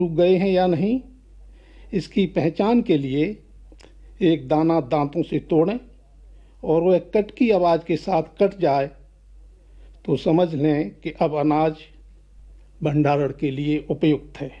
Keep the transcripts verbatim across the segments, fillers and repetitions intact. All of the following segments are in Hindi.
सूख गए हैं या नहीं, इसकी पहचान के लिए एक दाना दांतों से तोड़ें और वह कट की आवाज़ के साथ कट जाए तो समझ लें कि अब अनाज भंडारण के लिए उपयुक्त है।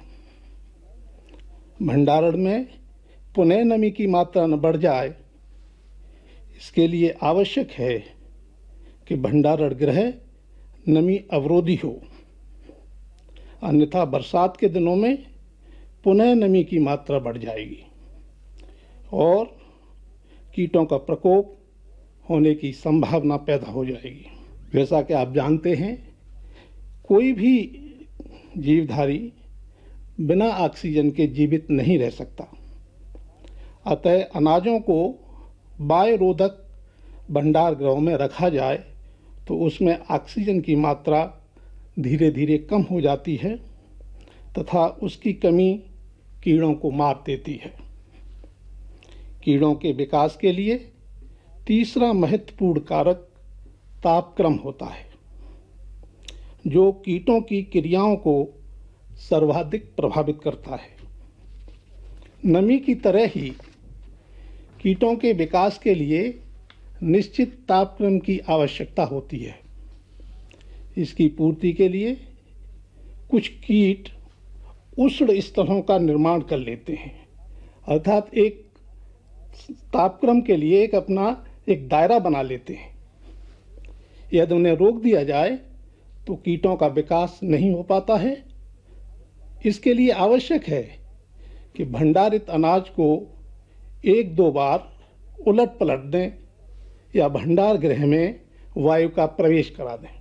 भंडारण में पुनः नमी की मात्रा न बढ़ जाए, इसके लिए आवश्यक है कि भंडारण गृह नमी अवरोधी हो, अन्यथा बरसात के दिनों में पुनः नमी की मात्रा बढ़ जाएगी और कीटों का प्रकोप होने की संभावना पैदा हो जाएगी। जैसा कि आप जानते हैं, कोई भी जीवधारी बिना ऑक्सीजन के जीवित नहीं रह सकता। अतः अनाजों को वायुरोधक भंडार गृहों में रखा जाए तो उसमें ऑक्सीजन की मात्रा धीरे धीरे कम हो जाती है तथा उसकी कमी कीड़ों को मार देती है। कीड़ों के विकास के लिए तीसरा महत्वपूर्ण कारक तापक्रम होता है, जो कीटों की क्रियाओं को सर्वाधिक प्रभावित करता है। नमी की तरह ही कीटों के विकास के लिए निश्चित तापक्रम की आवश्यकता होती है। इसकी पूर्ति के लिए कुछ कीट उष्ण स्थलों का निर्माण कर लेते हैं, अर्थात एक तापक्रम के लिए एक अपना एक दायरा बना लेते हैं। यदि उन्हें रोक दिया जाए तो कीटों का विकास नहीं हो पाता है। इसके लिए आवश्यक है कि भंडारित अनाज को एक दो बार उलट पलट दें या भंडार गृह में वायु का प्रवेश करा दें।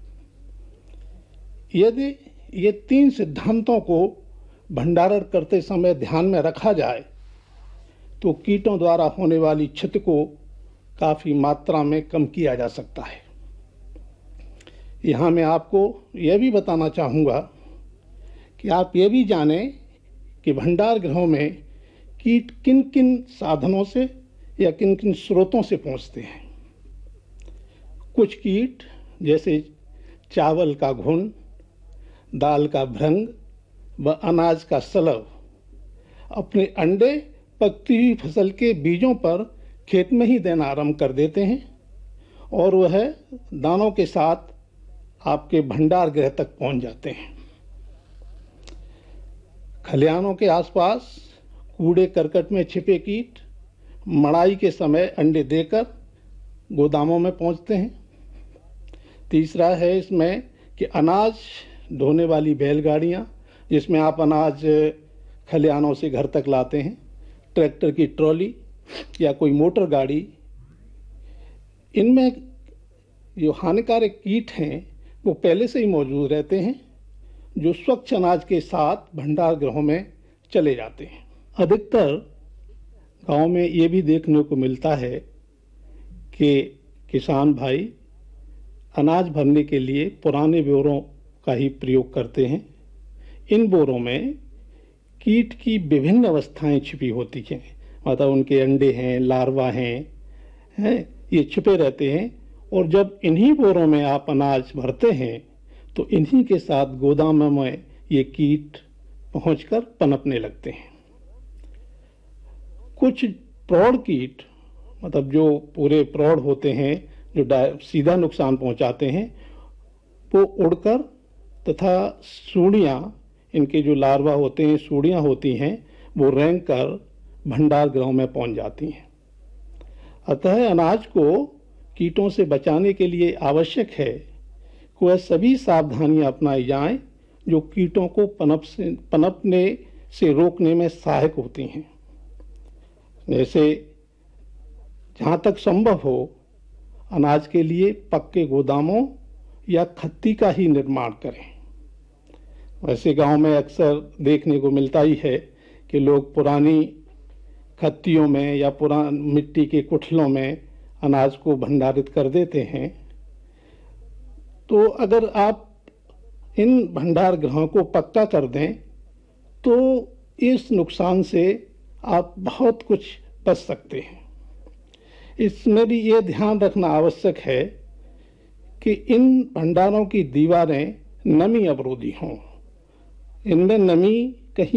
यदि ये तीन सिद्धांतों को भंडारण करते समय ध्यान में रखा जाए तो कीटों द्वारा होने वाली क्षति को काफ़ी मात्रा में कम किया जा सकता है। यहाँ मैं आपको यह भी बताना चाहूँगा कि आप ये भी जानें कि भंडार गृहों में कीट किन किन साधनों से या किन किन स्रोतों से पहुँचते हैं। कुछ कीट जैसे चावल का घुन, दाल का भ्रंग व अनाज का सलव अपने अंडे पकती हुई फसल के बीजों पर खेत में ही देना आरंभ कर देते हैं और वह दानों के साथ आपके भंडार गृह तक पहुंच जाते हैं। खलिहानों के आसपास कूड़े करकट में छिपे कीट मड़ाई के समय अंडे देकर गोदामों में पहुंचते हैं। तीसरा है इसमें कि अनाज ढोने वाली बैलगाड़ियां, जिसमें आप अनाज खलिहानों से घर तक लाते हैं, ट्रैक्टर की ट्रॉली या कोई मोटर गाड़ी, इनमें जो हानिकारक कीट हैं वो पहले से ही मौजूद रहते हैं, जो स्वच्छ अनाज के साथ भंडार गृहों में चले जाते हैं। अधिकतर गांव में ये भी देखने को मिलता है कि किसान भाई अनाज भरने के लिए पुराने बोरों का ही प्रयोग करते हैं। इन बोरों में कीट की विभिन्न अवस्थाएं छिपी होती हैं, मतलब उनके अंडे हैं, लार्वा हैं, हैं ये छिपे रहते हैं और जब इन्हीं बोरों में आप अनाज भरते हैं तो इन्हीं के साथ गोदामों में ये कीट पहुंचकर पनपने लगते हैं। कुछ प्रौढ़ कीट, मतलब जो पूरे प्रौढ़ होते हैं, जो सीधा नुकसान पहुंचाते हैं, वो उड़कर तथा सूढ़ियाँ, इनके जो लार्वा होते हैं, सूढ़ियाँ होती हैं, वो रेंग कर भंडार गृहों में पहुंच जाती हैं। अतः अनाज को कीटों से बचाने के लिए आवश्यक है कि वह सभी सावधानियां अपनाई जाएं जो कीटों को पनप से पनपने से रोकने में सहायक होती हैं। जैसे जहाँ तक संभव हो अनाज के लिए पक्के गोदामों या खत्ती का ही निर्माण करें। वैसे गांव में अक्सर देखने को मिलता ही है कि लोग पुरानी खत्तियों में या पुरान मिट्टी के कुठलों में अनाज को भंडारित कर देते हैं। तो अगर आप इन भंडार गृहों को पक्का कर दें तो इस नुकसान से आप बहुत कुछ बच सकते हैं। इसमें भी ये ध्यान रखना आवश्यक है कि इन भंडारों की दीवारें नमी अवरोधी हों। इनमें नमी